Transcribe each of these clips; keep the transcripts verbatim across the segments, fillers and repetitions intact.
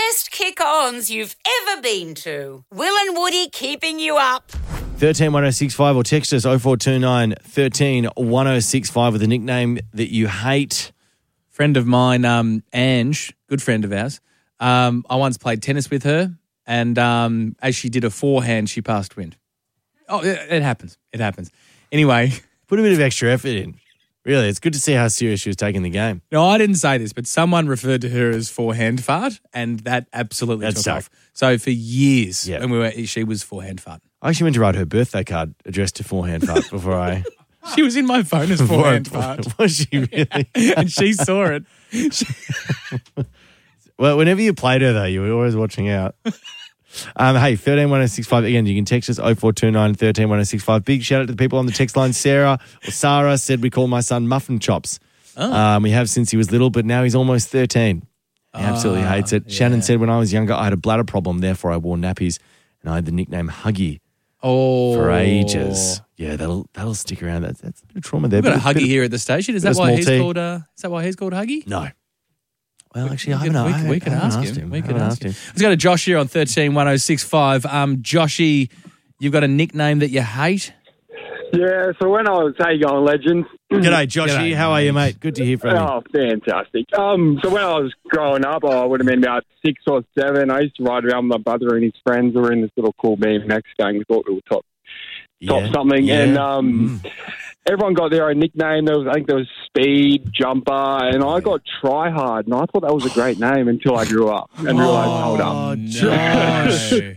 best kick-ons you've ever been to. Will and Woody keeping you up. thirteen one oh six five or text us oh four two nine, one three, one oh six five with a nickname that you hate. Friend of mine, um, Ange, good friend of ours, um, I once played tennis with her, and um, as she did a forehand, she passed wind. Oh, it, it happens. It happens. Anyway. Put a bit of extra effort in. Really, it's good to see how serious she was taking the game. No, I didn't say this, but someone referred to her as forehand fart, and that absolutely That took sucked. off. So for years, Yeah. when we were, she was forehand fart. I actually went to write her birthday card addressed to forehand fart before I... She was in my phone as before I- forehand fart. Was she really? And she saw it. She- Well, whenever you played her, though, you were always watching out. Um, hey, one three one oh six five. Again, you can text us oh four two nine, one three, one oh six five. Big shout out to the people on the text line. Sarah or Sarah said we call my son Muffin Chops. Oh. Um, we have since he was little, but now he's almost thirteen. He absolutely hates it. yeah. Shannon said when I was younger, I had a bladder problem, therefore I wore nappies, and I had the nickname Huggy oh. for ages. Yeah, that'll that'll stick around. That's, that's a bit of trauma there. We've got a Bit of- Huggy bit of- here at the station. Is bit that of why small he's tea. called? Uh, is that why he's called Huggy? No. Well, actually, I We haven't, could- we I could- we could haven't ask asked him. him. We I could haven't ask asked him. him. Let's go to Josh here on thirteen one oh six five. Um, Joshy, you've got a nickname that you hate? Yeah, so when I was, how you going, legends? G'day, Joshy. G'day, How are you, mate. mate? Good to hear from you. Oh, fantastic. Um, so when I was growing up, I would have been about six or seven. I used to ride around with my brother and his friends. We were in this little cool B M X gang. We thought we were top, top Yeah. something. Yeah. And um, everyone got their own nickname. There was, I think there was Speed, Jumper, and I got Try Hard. And I thought that was a great name until I grew up and realised, hold up. Oh, Josh.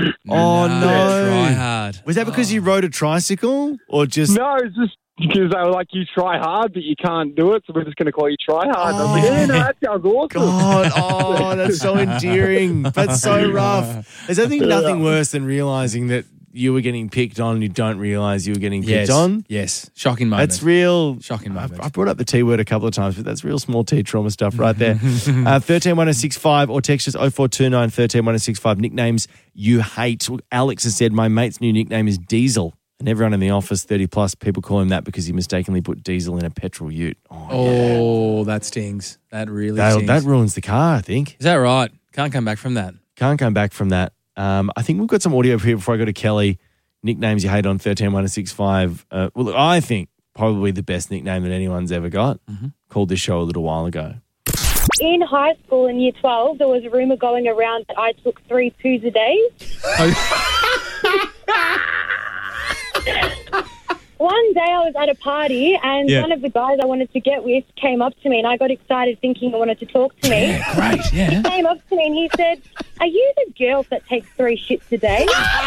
Oh, no. Try hard. Was that because you rode a tricycle or just... No, it's just because they were like, you try hard, but you can't do it, so we're just going to call you Try Hard. And I was like, yeah, no, that sounds awesome. God, oh, that's so endearing. That's so rough. There's I think nothing worse than realising that you were getting picked on and you don't realise you were getting picked Yes. on. Yes. Shocking moment. That's real. Shocking I've, moment. I've brought up the T word a couple of times, but that's real small T trauma stuff right there. uh, thirteen one oh six five or text us oh four two nine, one three, one oh six five. Nicknames you hate. Alex has said, my mate's new nickname is Diesel. And everyone in the office, thirty plus, people call him that because he mistakenly put diesel in a petrol ute. Oh, Oh, that stings. That really that, stings. that ruins the car, I think. Is that right? Can't come back from that. Can't come back from that. Um, I think we've got some audio here before I go to Kelly. Nicknames you hate on thirteen one oh six five. Uh, well, I think probably the best nickname that anyone's ever got. Mm-hmm. Called this show a little while ago. In high school in year twelve, there was a rumour going around that I took three poos a day. One day I was at a party and Yeah. one of the guys I wanted to get with came up to me and I got excited thinking he wanted to talk to me. Great, yeah. He came up to me and he said, are you the girl that takes three shits a day?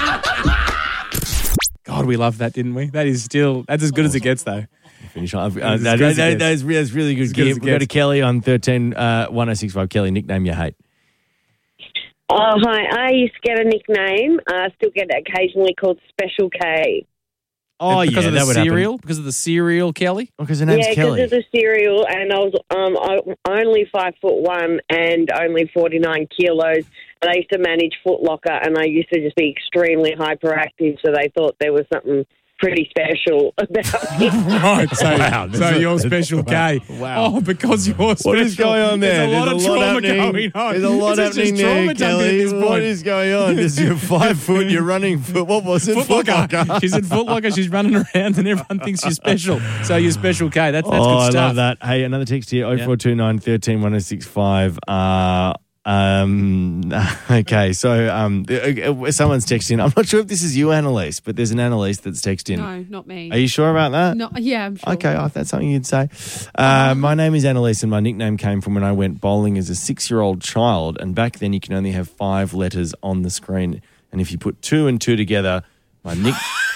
God, we loved that, didn't we? That is still, that's as good as it gets, though. Finish off. Uh, As that, good as that, it that, gets. is, that's really good. As good as Gear. it We'll go to gets. Kelly on thirteen one oh six five. Kelly, nickname you hate. Oh, hi. I used to get a nickname. I still get it occasionally called Special K. Oh, because yeah, of the that would cereal? happen. Because of the cereal, Kelly? Oh, because her name's Yeah, because Kelly. of the cereal, and I was um, I, only five foot one and only forty-nine kilos. And I used to manage Foot Locker, and I used to just be extremely hyperactive, so they thought there was something pretty special about me. Right, so, Wow, so that's a- you're Special K. Wow. Oh, because you're special. What is going on there? There's a lot of trauma going on. There's a lot This is happening just there, trauma dumping at Kelly. this What point. is going on? This you're five foot. You're running. Foot, what was it? Foot Locker. She's in Foot Locker. She's running around and everyone thinks she's special. So you're Special K. That's, that's oh, good I stuff. love that. Hey, another text here, oh four two nine, one three, one oh six five. Uh, um, okay, so um, uh, someone's texting. I'm not sure if this is you, Annalise, but there's an Annalise that's texting. No, not me. Are you sure about that? No, yeah, I'm sure. Okay, oh, if that's something you'd say. Uh, my name is Annalise, and my nickname came from when I went bowling as a six-year-old child. And back then, you can only have five letters on the screen. And if you put two and two together, my nick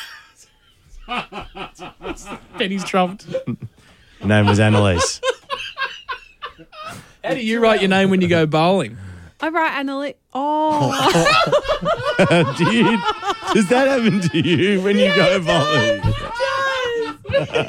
Penny's trumped. name was Annalise. How do you write your name when you go bowling? I write Annalise. Oh. Do you, does that happen to you when you go bowling?